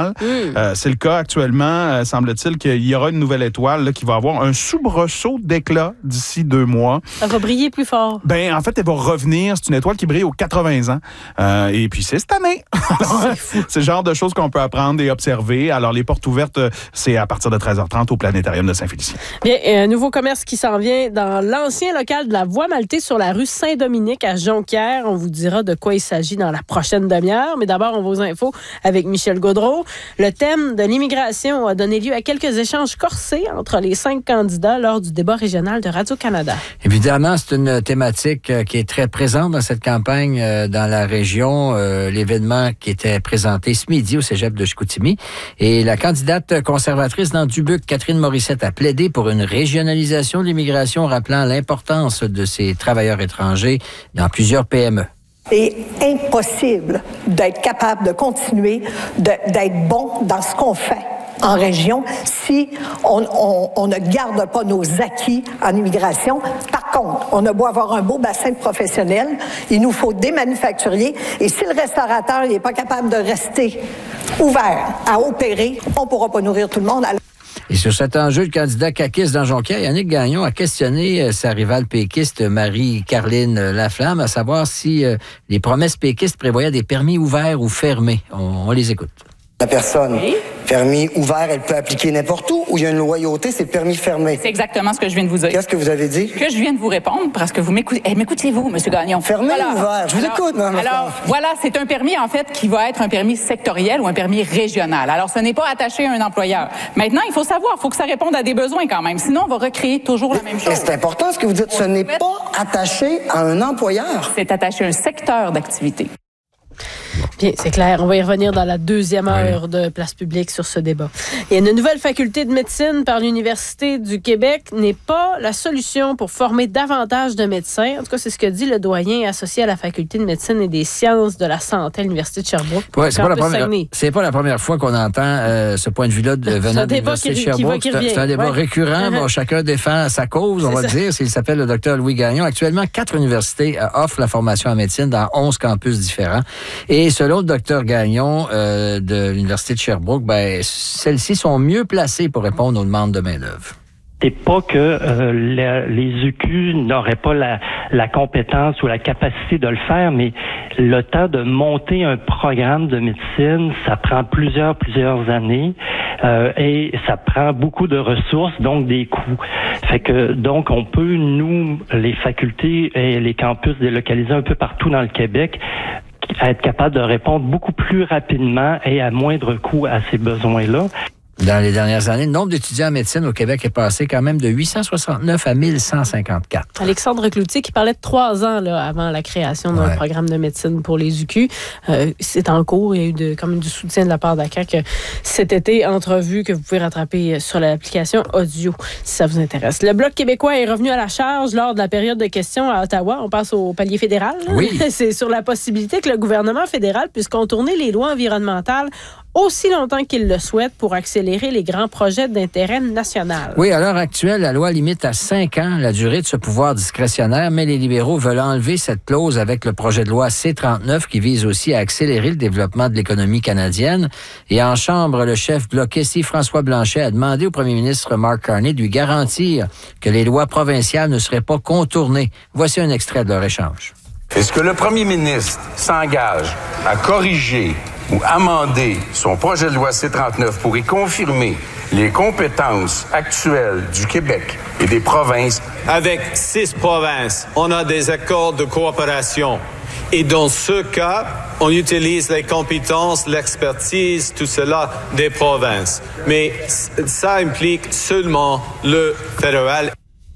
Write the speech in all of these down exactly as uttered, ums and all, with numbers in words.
nationale. Mm. Euh, c'est le cas actuellement. Euh, semble-t-il qu'il y aura une nouvelle étoile là, qui va avoir un soubresaut d'éclat d'ici deux mois. Elle va briller plus fort. Ben, en fait, elle va revenir. C'est une étoile qui brille aux quatre-vingts ans. Euh, et puis, c'est cette année. Alors, c'est, c'est le genre de choses qu'on peut apprendre et observer. Alors, les portes ouvertes, c'est à partir de treize heures trente au Planétarium de Saint-Félicien. Bien, un nouveau commerce qui s'en vient dans l'ancien local de la Voie Maltais sur la rue Saint-Dominique à Jonquière. On vous dira de quoi il s'agit dans la prochaine demi-heure. Mais d'abord, on vos infos avec Michel Gaudreault. Le thème de l'immigration a donné lieu à quelques échanges corsés entre les cinq candidats lors du débat régional de Radio-Canada. Évidemment, c'est une thématique qui est très présente dans cette campagne dans la région. Euh, l'événement qui était présenté ce midi au cégep de Chicoutimi. Et la candidate conservatrice dans Dubuque, Catherine Morissette, a plaidé pour une régionalisation de l'immigration, rappelant l'importance de ces travailleurs étrangers dans plusieurs P M E. C'est impossible d'être capable de continuer, de, d'être bon dans ce qu'on fait en région si on, on, on ne garde pas nos acquis en immigration. Par contre, on a beau avoir un beau bassin de professionnels, il nous faut des manufacturiers. Et si le restaurateur n'est pas capable de rester ouvert à opérer, on ne pourra pas nourrir tout le monde. Alors... Et sur cet enjeu, le candidat caquiste dans Jonquière, Yannick Gagnon, a questionné sa rivale péquiste Marie-Caroline Laflamme, à savoir si euh, les promesses péquistes prévoyaient des permis ouverts ou fermés. On, on les écoute. La personne, oui. Permis ouvert, elle peut appliquer n'importe où, ou il y a une loyauté, c'est permis fermé. C'est exactement ce que je viens de vous dire. Qu'est-ce que vous avez dit? Que je viens de vous répondre, parce que vous m'écoutez. Eh, m'écoutez-vous, M. Gagnon? Fermé voilà. ou ouvert? Je vous alors, écoute, non, Alors, voilà, c'est un permis, en fait, qui va être un permis sectoriel ou un permis régional. Alors, ce n'est pas attaché à un employeur. Maintenant, il faut savoir, il faut que ça réponde à des besoins quand même. Sinon, on va recréer toujours la même chose. Mais c'est important ce que vous dites. Ce n'est pas attaché à un employeur. C'est attaché à un secteur d'activité. Bien, c'est clair. On va y revenir dans la deuxième heure oui. de Place publique sur ce débat. Il y a une nouvelle faculté de médecine par l'Université du Québec n'est pas la solution pour former davantage de médecins. En tout cas, c'est ce que dit le doyen associé à la faculté de médecine et des sciences de la santé à l'Université de Sherbrooke. Ouais, c'est, pas la première, c'est pas la première fois qu'on entend euh, ce point de vue-là de, venant de l'Université de Sherbrooke. Qui va, qui c'est, c'est un débat ouais. récurrent. Bon, chacun défend sa cause, on c'est va ça. dire. Il s'appelle le docteur Louis Gagnon. Actuellement, quatre universités euh, offrent la formation en médecine dans onze campus différents. Et selon le docteur Gagnon euh, de l'Université de Sherbrooke, ben, celles-ci sont mieux placées pour répondre aux demandes de main-d'œuvre. C'est pas que euh, les, les U Q n'auraient pas la, la compétence ou la capacité de le faire, mais le temps de monter un programme de médecine, ça prend plusieurs, plusieurs années euh, et ça prend beaucoup de ressources, donc des coûts. Fait que donc on peut, nous, les facultés et les campus délocalisés un peu partout dans le Québec, être capable de répondre beaucoup plus rapidement et à moindre coût à ces besoins-là. Dans les dernières années, le nombre d'étudiants en médecine au Québec est passé quand même de huit cent soixante-neuf à mille cent cinquante-quatre. Alexandre Cloutier qui parlait de trois ans là, avant la création d'un ouais. programme de médecine pour les U Q. Euh, c'est en cours. Il y a eu de, quand même du soutien de la part d'A C A Q cet été. Entrevue que vous pouvez rattraper sur l'application audio si ça vous intéresse. Le Bloc québécois est revenu à la charge lors de la période de questions à Ottawa. On passe au palier fédéral. Oui. C'est sur la possibilité que le gouvernement fédéral puisse contourner les lois environnementales aussi longtemps qu'il le souhaite pour accélérer les grands projets d'intérêt national. Oui, à l'heure actuelle, la loi limite à cinq ans la durée de ce pouvoir discrétionnaire, mais les libéraux veulent enlever cette clause avec le projet de loi C trente-neuf qui vise aussi à accélérer le développement de l'économie canadienne. Et en Chambre, le chef bloquiste Yves-François Blanchet a demandé au premier ministre Mark Carney de lui garantir que les lois provinciales ne seraient pas contournées. Voici un extrait de leur échange. Est-ce que le premier ministre s'engage à corriger ou amender son projet de loi C trente-neuf pour y confirmer les compétences actuelles du Québec et des provinces? Avec six provinces, on a des accords de coopération. Et dans ce cas, on utilise les compétences, l'expertise, tout cela des provinces. Mais ça implique seulement le fédéral.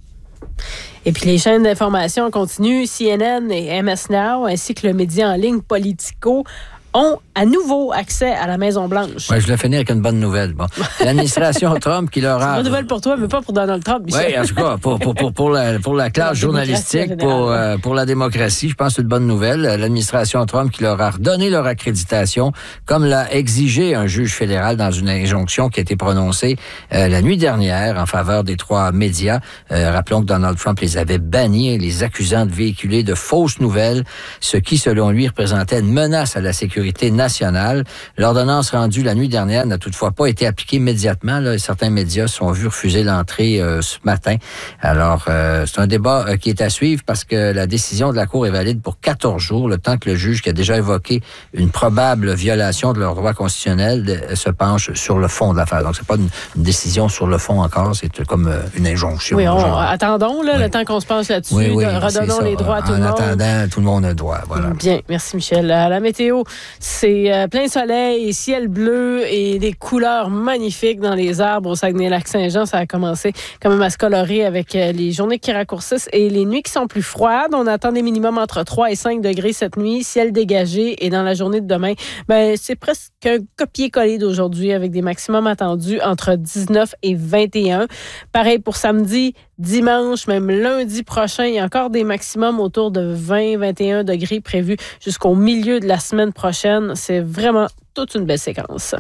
Et puis les chaînes d'information continuent, C N N et M S Now, ainsi que le média en ligne Politico, ont à nouveau accès à la Maison-Blanche. Ouais, je l'ai fini avec une bonne nouvelle. Bon. L'administration Trump qui leur a... C'est une bonne nouvelle pour toi, mais pas pour Donald Trump, Michel. Oui, en tout cas, pour, pour, pour, pour, la, pour la classe la journalistique, pour, euh, pour la démocratie, je pense que c'est une bonne nouvelle. L'administration Trump qui leur a redonné leur accréditation, comme l'a exigé un juge fédéral dans une injonction qui a été prononcée euh, la nuit dernière en faveur des trois médias. Euh, rappelons que Donald Trump les avait bannis, les accusant de véhiculer de fausses nouvelles, ce qui, selon lui, représentait une menace à la sécurité sécurité nationale. L'ordonnance rendue la nuit dernière n'a toutefois pas été appliquée immédiatement. Là. Certains médias se sont vus refuser l'entrée euh, ce matin. Alors, euh, c'est un débat euh, qui est à suivre parce que la décision de la Cour est valide pour quatorze jours, le temps que le juge qui a déjà évoqué une probable violation de leurs droits constitutionnels de, se penche sur le fond de l'affaire. Donc, c'est pas une, une décision sur le fond encore, c'est comme euh, une injonction. Oui, on, genre. attendons là, oui. le temps qu'on se penche là-dessus, oui, oui, redonnons les droits à tout en le monde. En attendant, tout le monde a le droit. Voilà. Bien, merci Michel. À la météo, c'est euh, plein soleil, ciel bleu et des couleurs magnifiques dans les arbres au Saguenay-Lac-Saint-Jean. Ça a commencé quand même à se colorer avec euh, les journées qui raccourcissent et les nuits qui sont plus froides. On attend des minimums entre trois et cinq degrés cette nuit, ciel dégagé et dans la journée de demain, ben, c'est presque un copier-coller d'aujourd'hui avec des maximums attendus entre dix-neuf et vingt et un. Pareil pour samedi, dimanche, même lundi prochain, il y a encore des maximums autour de vingt à vingt et un degrés prévus jusqu'au milieu de la semaine prochaine. C'est vraiment toute une belle séquence.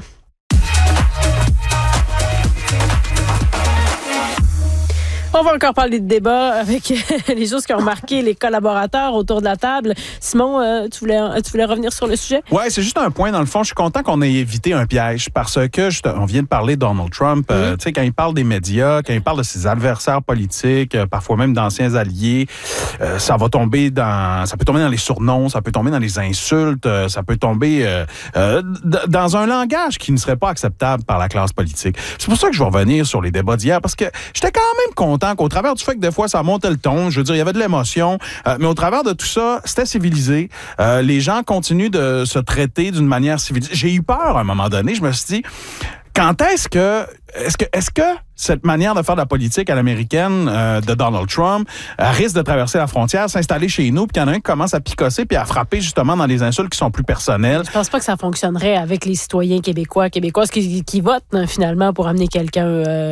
On va encore parler de débat avec les choses qui ont marqué les collaborateurs autour de la table. Simon, euh, tu, voulais, tu voulais revenir sur le sujet? Oui, c'est juste un point. Dans le fond, je suis content qu'on ait évité un piège parce que, je, on vient de parler de Donald Trump. Mm-hmm. Euh, tu sais, quand il parle des médias, quand il parle de ses adversaires politiques, euh, parfois même d'anciens alliés, euh, ça va tomber dans... Ça peut tomber dans les surnoms, ça peut tomber dans les insultes, euh, ça peut tomber euh, euh, d- dans un langage qui ne serait pas acceptable par la classe politique. C'est pour ça que je vais revenir sur les débats d'hier parce que j'étais quand même content qu'au travers du fait que des fois, ça montait le ton, je veux dire, il y avait de l'émotion, euh, mais au travers de tout ça, c'était civilisé. Euh, les gens continuent de se traiter d'une manière civilisée. J'ai eu peur à un moment donné, je me suis dit, quand est-ce que, est-ce que, est-ce que cette manière de faire de la politique à l'américaine euh, de Donald Trump euh, risque de traverser la frontière, s'installer chez nous, puis qu'il y en a un qui commence à picosser puis à frapper justement dans les insultes qui sont plus personnelles. Je pense pas que ça fonctionnerait avec les citoyens québécois, québécoises qui, qui votent hein, finalement pour amener quelqu'un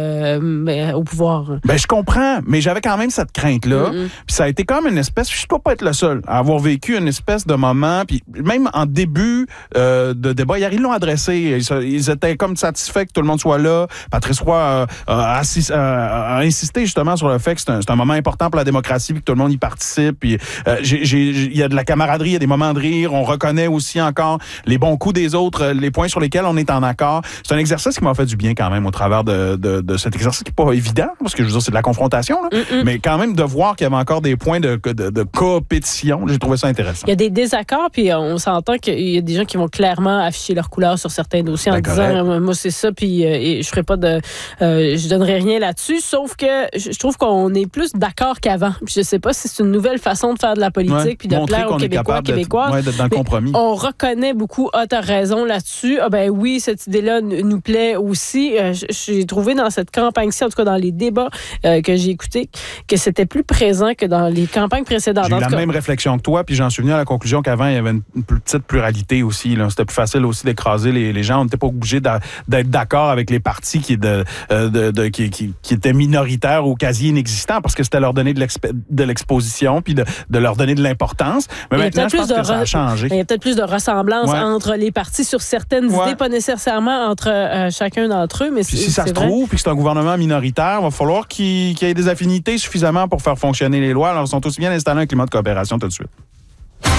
euh, au pouvoir. Ben je comprends, mais j'avais quand même cette crainte-là. Mm-hmm. Puis ça a été comme une espèce, je dois pas être le seul à avoir vécu une espèce de moment, puis même en début euh, de débat, hier, ils l'ont adressé, ils, ils étaient comme satisfaits que tout le monde soit là. Patrice Roy euh, a, assis, euh, a insisté justement sur le fait que c'est un, c'est un moment important pour la démocratie puis que tout le monde y participe. Puis euh, j'ai, j'ai, il y a de la camaraderie, il y a des moments de rire. On reconnaît aussi encore les bons coups des autres, les points sur lesquels on est en accord. C'est un exercice qui m'a fait du bien quand même au travers de, de, de cet exercice qui n'est pas évident parce que je veux dire c'est de la confrontation, là, mais quand même de voir qu'il y avait encore des points de, de, de compétition, j'ai trouvé ça intéressant. Il y a des désaccords puis on s'entend qu'il y a des gens qui vont clairement afficher leur couleur sur certains dossiers ben en correct. disant euh, moi c'est ça puis euh, je ferai pas de euh, je donnerai rien là-dessus, sauf que je trouve qu'on est plus d'accord qu'avant. Puis je sais pas si c'est une nouvelle façon de faire de la politique ouais, puis de plaire aux Québécois, Québécoises. Ouais, d'être dans le compromis. On reconnaît beaucoup, ah, t'as raison là-dessus. Ah ben oui, cette idée-là n- nous plaît aussi. Euh, j'ai trouvé dans cette campagne-ci, en tout cas dans les débats euh, que j'ai écoutés, que c'était plus présent que dans les campagnes précédentes. J'ai eu la cas, même réflexion que toi, puis j'en suis venu à la conclusion qu'avant, il y avait une, une plus petite pluralité aussi. Là. C'était plus facile aussi d'écraser les, les gens. On n'était pas obligé d'a, d'être d'accord avec les partis qui, de, euh, de, de, qui, qui, qui étaient minoritaires ou quasi inexistants parce que c'était leur donner de, l'exp- de l'exposition puis de, de leur donner de l'importance. Mais maintenant, je pense que re- ça a changé. Il y a peut-être plus de ressemblance ouais. entre les partis sur certaines ouais. idées, pas nécessairement entre euh, chacun d'entre eux. Mais puis c'est, si ça c'est se vrai. trouve, puis que c'est un gouvernement minoritaire, il va falloir qu'il, qu'il y ait des affinités suffisamment pour faire fonctionner les lois. Alors, ils sont aussi bien installés un climat de coopération tout de suite.